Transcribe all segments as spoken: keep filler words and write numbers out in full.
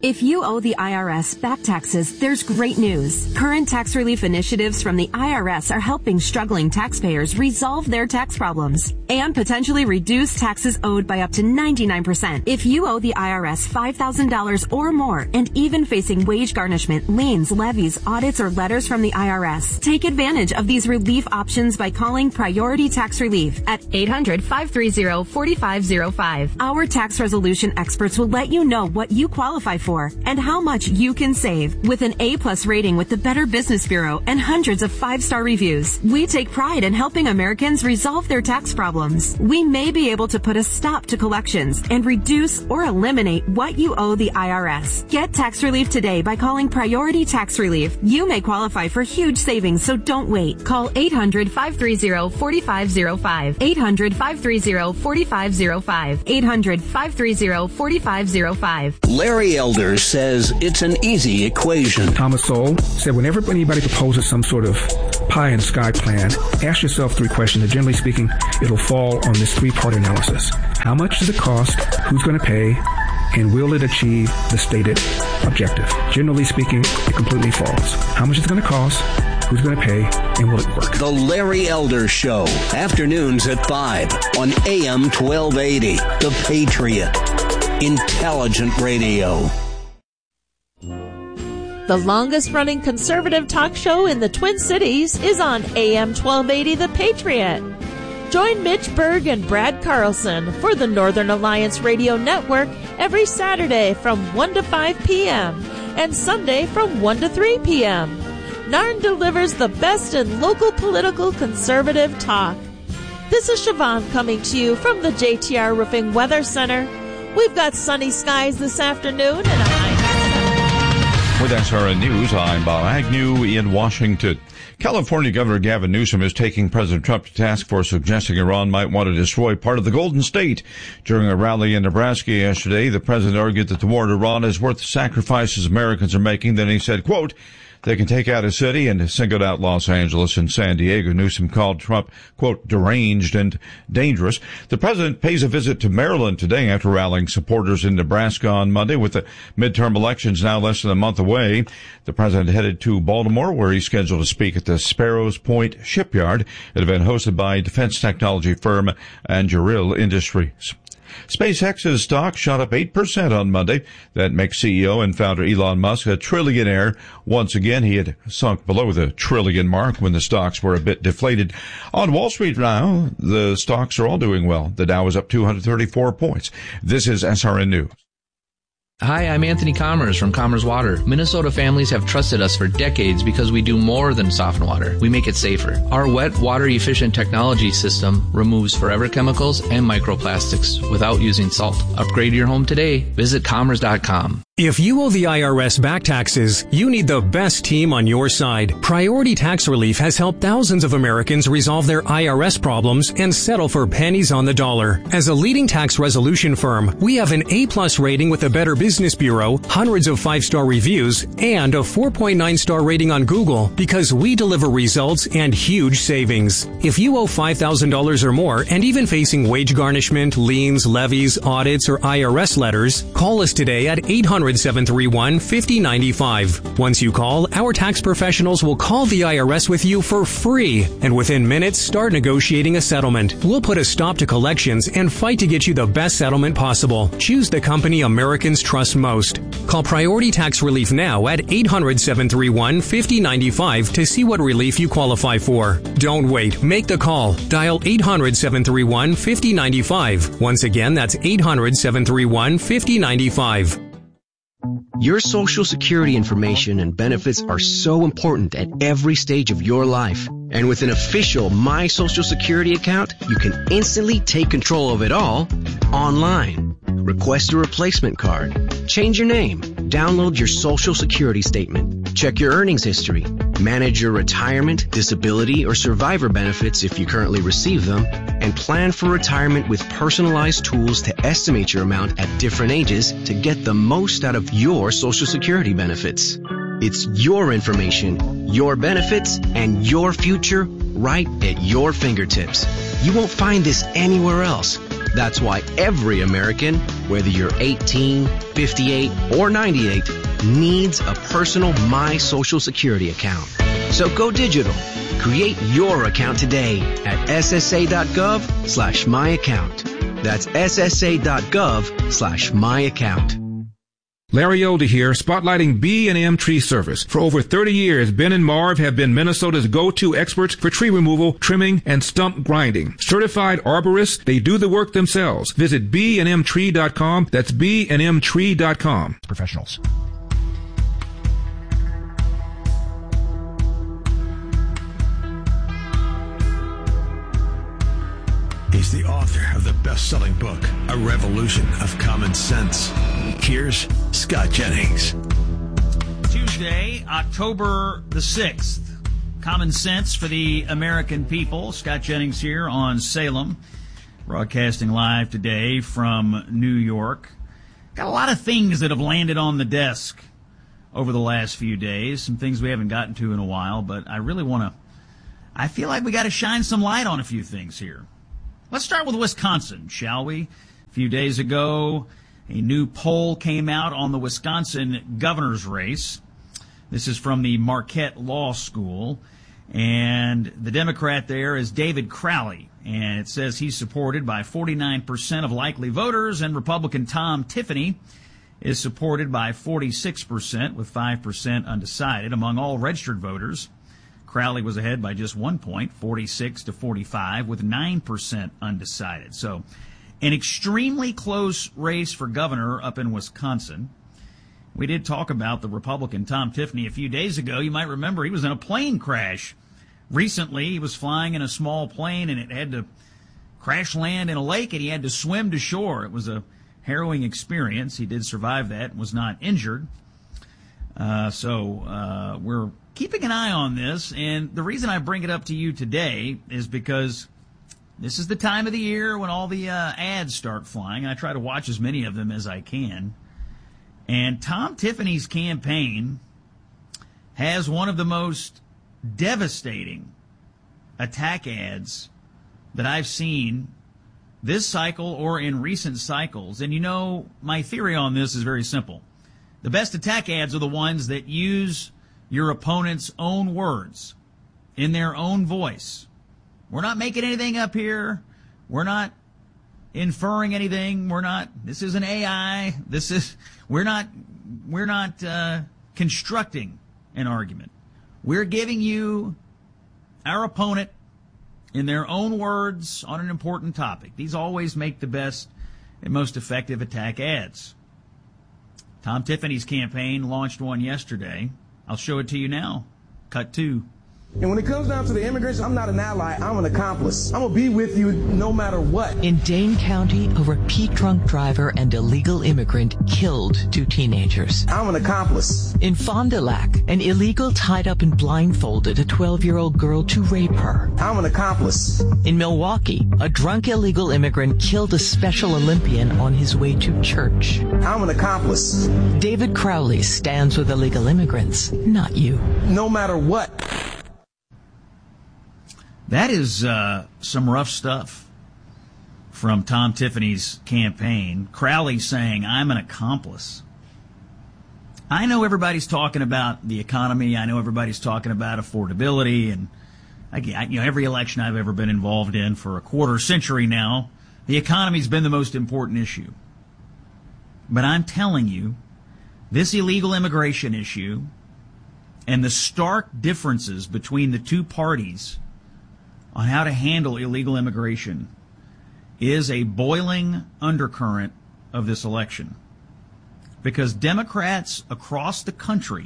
If you owe the I R S back taxes, there's great news. Current tax relief initiatives from the I R S are helping struggling taxpayers resolve their tax problems and potentially reduce taxes owed by up to ninety-nine percent. If you owe the I R S five thousand dollars or more and even facing wage garnishment, liens, levies, audits, or letters from the I R S, take advantage of these relief options by calling Priority Tax Relief at eight hundred, five three zero, four five zero five. Our tax resolution experts will let you know what you qualify for and how much you can save. With an A-plus rating with the Better Business Bureau and hundreds of five-star reviews, we take pride in helping Americans resolve their tax problems. We may be able to put a stop to collections and reduce or eliminate what you owe the I R S. Get tax relief today by calling Priority Tax Relief. You may qualify for huge savings, so don't wait. Call eight hundred, five three zero, four five zero five. eight hundred, five three zero, four five zero five. eight hundred, five three zero, four five zero five. Larry Elder says it's an easy equation. Thomas Sowell said whenever anybody proposes some sort of pie in the sky plan, ask yourself three questions. And generally speaking, it'll fall on this three-part analysis. How much does it cost? Who's going to pay? And will it achieve the stated objective? Generally speaking, it completely falls. How much is it going to cost? Who's going to pay? And will it work? The Larry Elder Show. Afternoons at five on A M twelve eighty. The Patriot. Intelligent radio. The longest-running conservative talk show in the Twin Cities is on A M twelve eighty The Patriot. Join Mitch Berg and Brad Carlson for the Northern Alliance Radio Network every Saturday from one to five p.m. and Sunday from one to three p.m. Narn delivers the best in local political conservative talk. This is Siobhan coming to you from the J T R Roofing Weather Center. We've got sunny skies this afternoon and a high. With S R N News, I'm Bob Agnew in Washington. California Governor Gavin Newsom is taking President Trump to task for suggesting Iran might want to destroy part of the Golden State. During a rally in Nebraska yesterday, the president argued that the war in Iran is worth the sacrifices Americans are making. Then he said, quote, they can take out a city, and singled out Los Angeles and San Diego. Newsom called Trump, quote, deranged and dangerous. The president pays a visit to Maryland today after rallying supporters in Nebraska on Monday. With the midterm elections now less than a month away, the president headed to Baltimore, where he's scheduled to speak at the Sparrows Point Shipyard, an event hosted by defense technology firm Anduril Industries. SpaceX's stock shot up eight percent on Monday. That makes C E O and founder Elon Musk a trillionaire. Once again, he had sunk below the trillion mark when the stocks were a bit deflated. On Wall Street now, the stocks are all doing well. The Dow is up two hundred thirty-four points. This is S R N News. Hi, I'm Anthony Commerce from Commerce Water. Minnesota families have trusted us for decades because we do more than soften water. We make it safer. Our wet, water-efficient technology system removes forever chemicals and microplastics without using salt. Upgrade your home today. Visit commerce dot com. If you owe the I R S back taxes, you need the best team on your side. Priority Tax Relief has helped thousands of Americans resolve their I R S problems and settle for pennies on the dollar. As a leading tax resolution firm, we have an A-plus rating with the Better Business Bureau, hundreds of five-star reviews, and a four point nine star rating on Google because we deliver results and huge savings. If you owe five thousand dollars or more and even facing wage garnishment, liens, levies, audits, or I R S letters, call us today at eight hundred, seven three one, five oh nine five. Once you call, our tax professionals will call the I R S with you for free, and within minutes start negotiating a settlement. We'll put a stop to collections and fight to get you the best settlement possible. Choose the company Americans trust most. Call Priority Tax Relief now at eight hundred, seven three one, five oh nine five to see what relief you qualify for. Don't wait. Make the call. Dial eight hundred, seven three one, five oh nine five. Once again, that's eight hundred, seven three one, five oh nine five. Your Social Security information and benefits are so important at every stage of your life. And with an official My Social Security account, you can instantly take control of it all online. Request a replacement card, change your name, download your Social Security statement, check your earnings history, manage your retirement, disability, or survivor benefits if you currently receive them, and plan for retirement with personalized tools to estimate your amount at different ages to get the most out of your Social Security benefits. It's your information, your benefits, and your future right at your fingertips. You won't find this anywhere else. That's why every American, whether you're eighteen, fifty-eight, or ninety-eight, needs a personal My Social Security account. So go digital. Create your account today at ssa.gov slash my account. That's ssa.gov slash my account. Larry Older here, spotlighting B and M Tree Service. For over thirty years, Ben and Marv have been Minnesota's go-to experts for tree removal, trimming, and stump grinding. Certified arborists, they do the work themselves. Visit b and m tree dot com. That's b and m tree dot com. Professionals. He's the author of the best-selling book, A Revolution of Common Sense. Here's Scott Jennings. Tuesday, October the sixth. Common Sense for the American people. Scott Jennings here on Salem, broadcasting live today from New York. Got a lot of things that have landed on the desk over the last few days, some things we haven't gotten to in a while, but I really want to, I feel like we got to shine some light on a few things here. Let's start with Wisconsin, shall we? A few days ago, a new poll came out on the Wisconsin governor's race. This is from the Marquette Law School, and the Democrat there is David Crowley, and it says he's supported by forty-nine percent of likely voters, and Republican Tom Tiffany is supported by forty-six percent, with five percent undecided. Among all registered voters, Crowley was ahead by just one point, forty-six to forty-five, with nine percent undecided. So an extremely close race for governor up in Wisconsin. We did talk about the Republican Tom Tiffany a few days ago. You might remember he was in a plane crash. Recently, he was flying in a small plane, and it had to crash land in a lake, and he had to swim to shore. It was a harrowing experience. He did survive that and was not injured. Uh, so uh, we're keeping an eye on this, and the reason I bring it up to you today is because this is the time of the year when all the uh, ads start flying. I try to watch as many of them as I can. And Tom Tiffany's campaign has one of the most devastating attack ads that I've seen this cycle or in recent cycles. And you know, my theory on this is very simple. The best attack ads are the ones that use your opponent's own words in their own voice. We're not making anything up here. We're not inferring anything. We're not, this isn't A I. This is, we're not, we're not uh, constructing an argument. We're giving you our opponent in their own words on an important topic. These always make the best and most effective attack ads. Tom Tiffany's campaign launched one yesterday. I'll show it to you now. Cut two. And when it comes down to the immigrants, I'm not an ally, I'm an accomplice. I'm going to be with you no matter what. In Dane County, a repeat drunk driver and illegal immigrant killed two teenagers. I'm an accomplice. In Fond du Lac, an illegal tied up and blindfolded a twelve-year-old girl to rape her. I'm an accomplice. In Milwaukee, a drunk illegal immigrant killed a Special Olympian on his way to church. I'm an accomplice. David Crowley stands with illegal immigrants, not you. No matter what. That is uh, some rough stuff from Tom Tiffany's campaign. Crowley saying, I'm an accomplice. I know everybody's talking about the economy. I know everybody's talking about affordability. And I, you know, every election I've ever been involved in for a quarter century now, the economy's been the most important issue. But I'm telling you, this illegal immigration issue and the stark differences between the two parties on how to handle illegal immigration is a boiling undercurrent of this election. Because Democrats across the country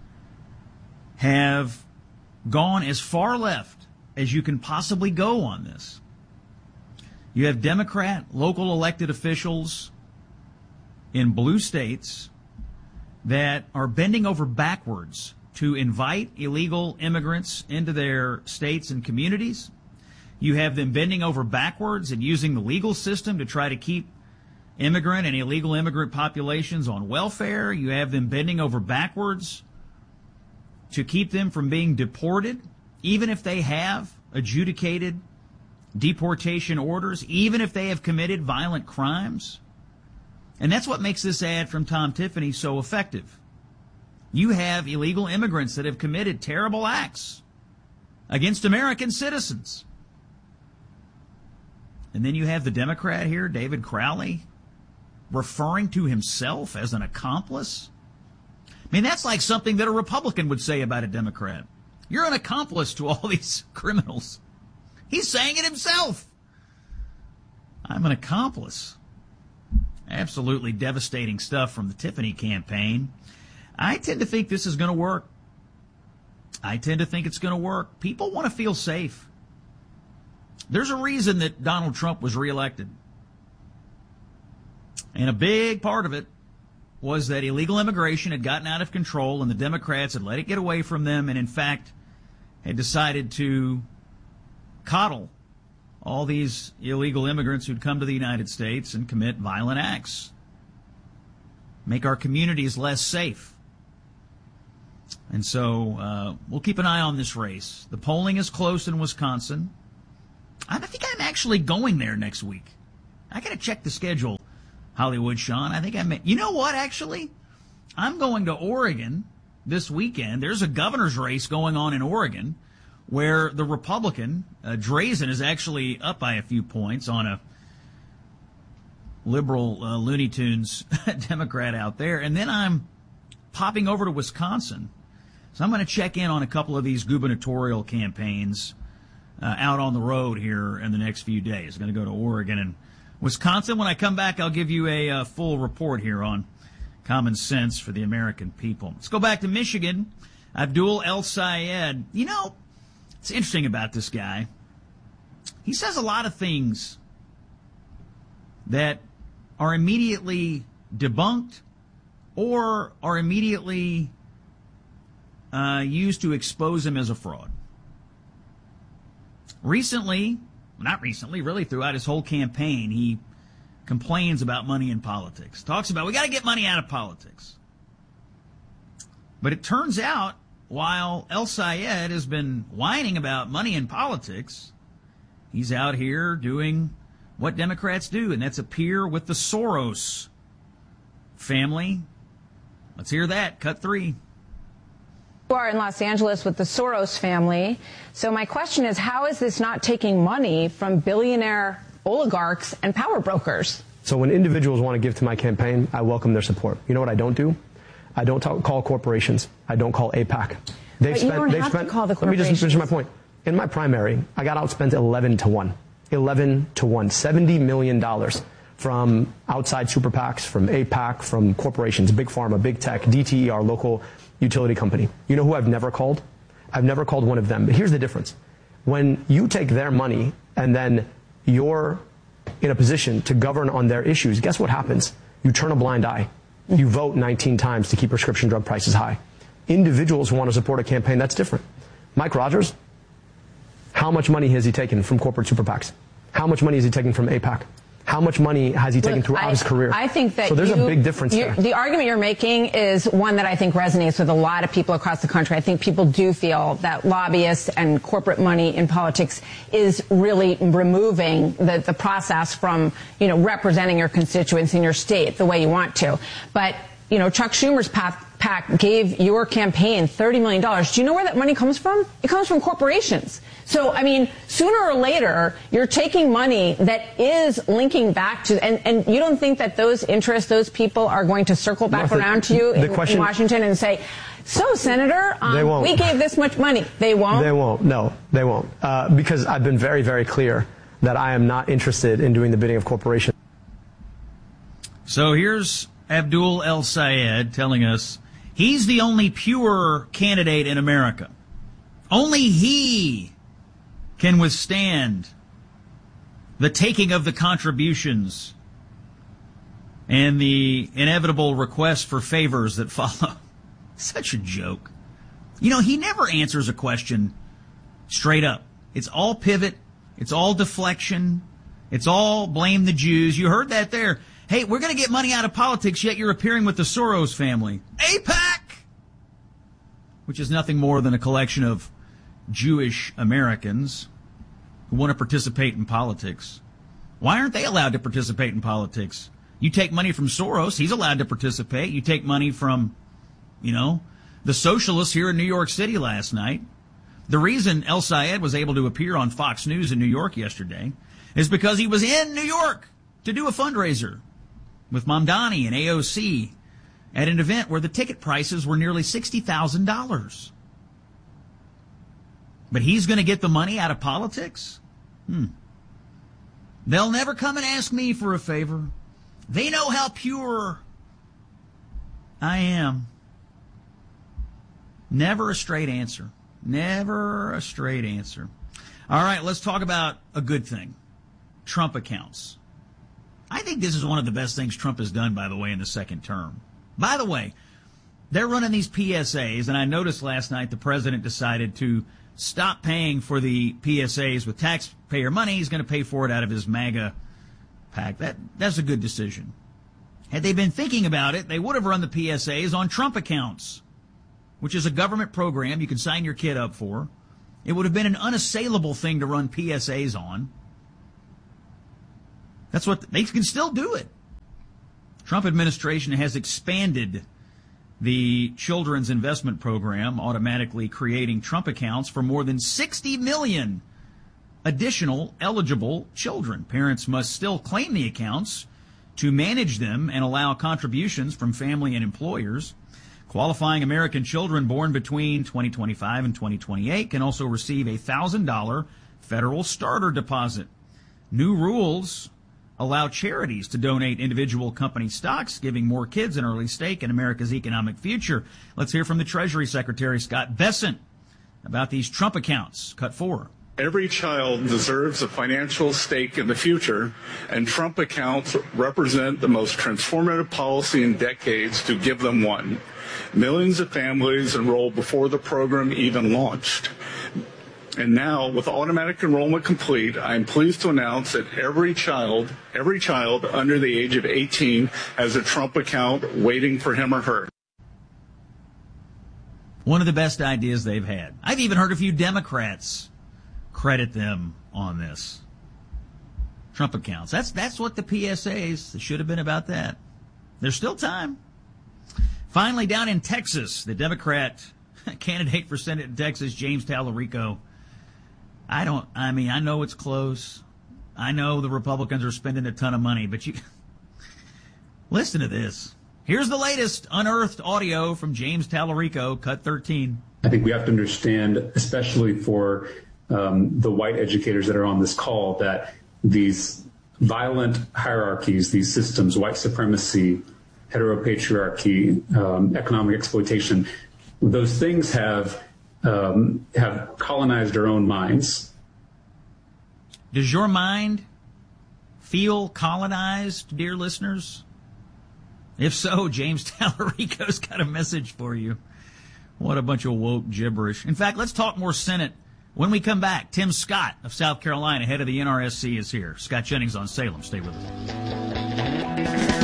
have gone as far left as you can possibly go on this. You have Democrat local elected officials in blue states that are bending over backwards to invite illegal immigrants into their states and communities. You have them bending over backwards and using the legal system to try to keep immigrant and illegal immigrant populations on welfare. You have them bending over backwards to keep them from being deported, even if they have adjudicated deportation orders, even if they have committed violent crimes. And that's what makes this ad from Tom Tiffany so effective. You have illegal immigrants that have committed terrible acts against American citizens. And then you have the Democrat here, David Crowley, referring to himself as an accomplice. I mean, that's like something that a Republican would say about a Democrat. You're an accomplice to all these criminals. He's saying it himself. I'm an accomplice. Absolutely devastating stuff from the Tiffany campaign. I tend to think this is going to work. I tend to think it's going to work. People want to feel safe. There's a reason that Donald Trump was reelected. And a big part of it was that illegal immigration had gotten out of control and the Democrats had let it get away from them and, in fact, had decided to coddle all these illegal immigrants who'd come to the United States and commit violent acts, make our communities less safe. And so uh, we'll keep an eye on this race. The polling is close in Wisconsin. I think I'm actually going there next week. I got to check the schedule, Hollywood Sean. I think I may. You know what, actually? I'm going to Oregon this weekend. There's a governor's race going on in Oregon where the Republican, uh, Drazen, is actually up by a few points on a liberal uh, Looney Tunes Democrat out there. And then I'm popping over to Wisconsin. So I'm going to check in on a couple of these gubernatorial campaigns uh, out on the road here in the next few days. I'm going to go to Oregon and Wisconsin. When I come back, I'll give you a uh, full report here on common sense for the American people. Let's go back to Michigan. Abdul El-Sayed. You know, it's interesting about this guy. He says a lot of things that are immediately debunked or are immediately uh, used to expose him as a fraud. Recently, not recently, really throughout his whole campaign, he complains about money in politics. Talks about, we got to get money out of politics. But it turns out, while El-Sayed has been whining about money in politics, he's out here doing what Democrats do, and that's appear with the Soros family. Let's hear that. Cut three. You are in Los Angeles with the Soros family. So my question is, how is this not taking money from billionaire oligarchs and power brokers? So when individuals want to give to my campaign, I welcome their support. You know what I don't do? I don't talk, call corporations. I don't call AIPAC. They've but spent, you don't they've have spent, to call the let me just corporations. finish my point. In my primary, I got outspent eleven to one. eleven to one. seventy million dollars from outside super PACs, from AIPAC, from corporations, big pharma, big tech, D T E, our local utility company. You know who I've never called? I've never called one of them. But here's the difference. When you take their money and then you're in a position to govern on their issues, guess what happens? You turn a blind eye. You vote nineteen times to keep prescription drug prices high. Individuals who want to support a campaign, that's different. Mike Rogers, how much money has he taken from corporate super PACs? How much money has he taken from AIPAC? How much money has he taken Look, throughout I, his career? I think that so there's you, a big difference there. The argument you're making is one that I think resonates with a lot of people across the country. I think people do feel that lobbyists and corporate money in politics is really removing the, the process from, you know, representing your constituents in your state the way you want to. But, you know, Chuck Schumer's PAC gave your campaign thirty million dollars. Do you know where that money comes from? It comes from corporations. So, I mean, sooner or later, you're taking money that is linking back to, and, and you don't think that those interests, those people are going to circle back Martha, around to you in, question, in Washington and say, so, Senator, um, we gave this much money. They won't? They won't. No, they won't. Uh, because I've been very, very clear that I am not interested in doing the bidding of corporations. So here's Abdul El-Sayed telling us he's the only pure candidate in America. Only he can withstand the taking of the contributions and the inevitable request for favors that follow. Such a joke. You know, he never answers a question straight up. It's all pivot. It's all deflection. It's all blame the Jews. You heard that there. Hey, we're going to get money out of politics, yet you're appearing with the Soros family. AIPAC! Which is nothing more than a collection of Jewish Americans. who want to participate in politics. Why aren't they allowed to participate in politics? You take money from Soros, he's allowed to participate. You take money from, you know, the socialists here in New York City last night. The reason El Sayed was able to appear on Fox News in New York yesterday is because he was in New York to do a fundraiser with Mamdani and A O C at an event where the ticket prices were nearly sixty thousand dollars. But he's going to get the money out of politics? Hmm. They'll never come and ask me for a favor. They know how pure I am. Never a straight answer. Never a straight answer. All right, let's talk about a good thing. Trump accounts. I think this is one of the best things Trump has done, by the way, in the second term. By the way, they're running these P S As, and I noticed last night the president decided to stop paying for the P S As with taxpayer money. He's going to pay for it out of his MAGA PAC. That, that's a good decision. Had they been thinking about it, they would have run the P S As on Trump accounts, which is a government program you can sign your kid up for. It would have been an unassailable thing to run P S As on. That's what they can still do it. Trump administration has expanded the children's investment program, automatically creating Trump accounts for more than sixty million additional eligible children. Parents must still claim the accounts to manage them and allow contributions from family and employers. Qualifying American children born between twenty twenty-five and twenty twenty-eight can also receive a one thousand dollars federal starter deposit. New rules allow charities to donate individual company stocks, giving more kids an early stake in America's economic future. Let's hear from the Treasury Secretary, Scott Bessent, about these Trump accounts. Cut four. Every child deserves a financial stake in the future, and Trump accounts represent the most transformative policy in decades to give them one. Millions of families enrolled before the program even launched. And now, with automatic enrollment complete, I am pleased to announce that every child, every child under the age of eighteen has a Trump account waiting for him or her. One of the best ideas they've had. I've even heard a few Democrats credit them on this. Trump accounts. That's that's what the P S As should have been about that. There's still time. Finally, down in Texas, the Democrat candidate for Senate in Texas, James Tallarico. I don't, I mean, I know it's close. I know the Republicans are spending a ton of money, but you listen to this. Here's the latest unearthed audio from James Tallarico, cut thirteen. I think we have to understand, especially for um, the white educators that are on this call, that these violent hierarchies, these systems, white supremacy, heteropatriarchy, um, economic exploitation, those things have um, have colonized our own minds. Does your mind feel colonized, dear listeners? If so, James Tallarico's got a message for you. What a bunch of woke gibberish. In fact, let's talk more Senate when we come back. Tim Scott of South Carolina, head of the N R S C, is here. Scott Jennings on Salem. Stay with us.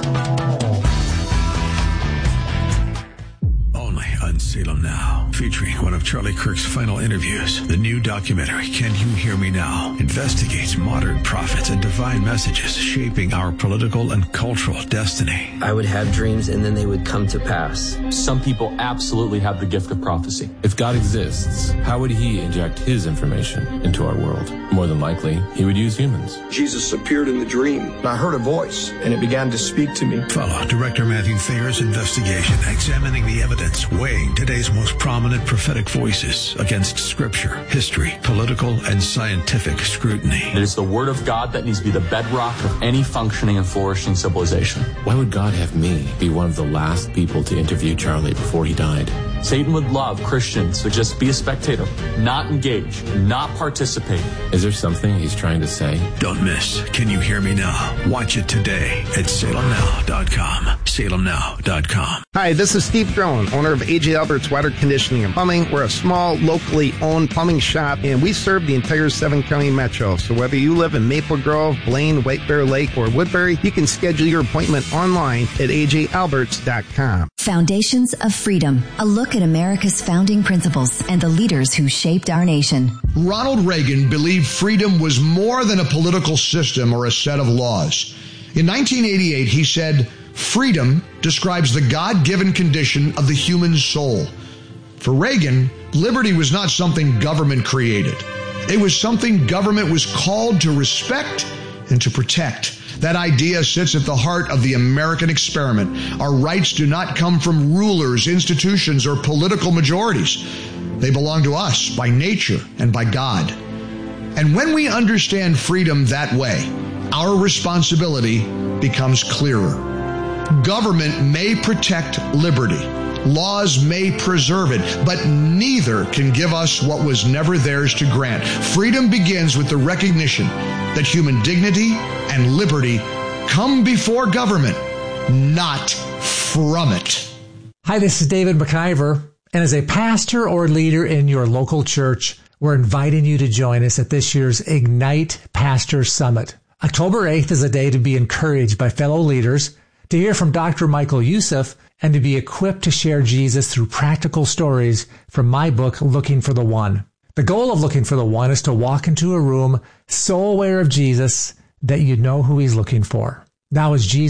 On Salem Now, featuring one of Charlie Kirk's final interviews. The new documentary, Can You Hear Me Now?, investigates modern prophets and divine messages shaping our political and cultural destiny. I would have dreams and then they would come to pass. Some people absolutely have the gift of prophecy. If God exists, how would he inject his information into our world? More than likely, he would use humans. Jesus appeared in the dream. I heard a voice, and it began to speak to me. Follow Director Matthew Thayer's investigation, examining the evidence, weighing today's most prominent prophetic voices against scripture, history, political, and scientific scrutiny. It is the word of God that needs to be the bedrock of any functioning and flourishing civilization. Why would God have me be one of the last people to interview Charlie before he died? Satan would love Christians to just be a spectator, not engage, not participate. Is there something he's trying to say? Don't miss Can You Hear Me Now? Watch it today at salem now dot com. salem now dot com. Hi, this is Steve Drone, owner of A J Albert's Water Conditioning and Plumbing. We're a small, locally owned plumbing shop, and we serve the entire seven-county metro. So whether you live in Maple Grove, Blaine, White Bear Lake, or Woodbury, you can schedule your appointment online at A J Alberts dot com. Foundations of Freedom, a look at America's founding principles and the leaders who shaped our nation. Ronald Reagan believed freedom was more than a political system or a set of laws. In nineteen eighty-eight, he said, "Freedom describes the God-given condition of the human soul." For Reagan, liberty was not something government created. It was something government was called to respect and to protect. That idea sits at the heart of the American experiment. Our rights do not come from rulers, institutions, or political majorities. They belong to us by nature and by God. And when we understand freedom that way, our responsibility becomes clearer. Government may protect liberty. Laws may preserve it, but neither can give us what was never theirs to grant. Freedom begins with the recognition that human dignity and liberty come before government, not from it. Hi, this is David McIver, and as a pastor or leader in your local church, we're inviting you to join us at this year's Ignite Pastor Summit. October eighth is a day to be encouraged by fellow leaders, to hear from Doctor Michael Youssef, and to be equipped to share Jesus through practical stories from my book, Looking for the One. The goal of Looking for the One is to walk into a room so aware of Jesus that you know who he's looking for. Now, as Jesus